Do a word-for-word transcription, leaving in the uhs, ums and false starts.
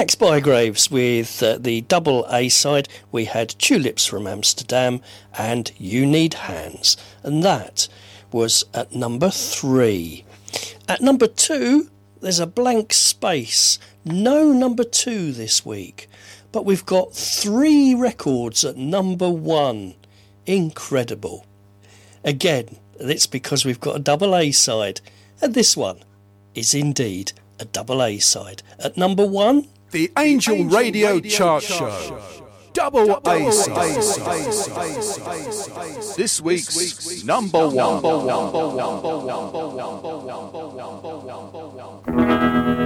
Ex Bygraves with uh, the double A side. We had Tulips from Amsterdam and You Need Hands, and that was at number three. At number two, there's a blank space. No number two this week, but we've got three records at number one. Incredible. Again, it's because we've got a double A side, and this one is indeed a double A side. At number one, the Angel, the Angel Radio, Radio Chart, Chart Show. Double, double A side. This week's number one. Number one.